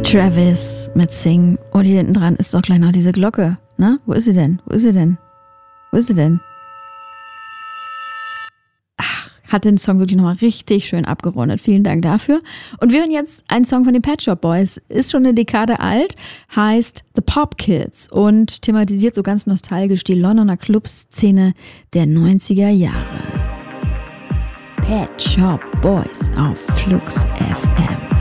Travis mit Sing. Und hier hinten dran ist doch gleich noch diese Glocke. Na, wo ist sie denn? Wo ist sie denn? Wo ist sie denn? Ach, hat den Song wirklich nochmal richtig schön abgerundet. Vielen Dank dafür. Und wir hören jetzt einen Song von den Pet Shop Boys. Ist schon eine Dekade alt, heißt The Pop Kids und thematisiert so ganz nostalgisch die Londoner Clubszene der 90er Jahre. Pet Shop Boys auf Flux FM.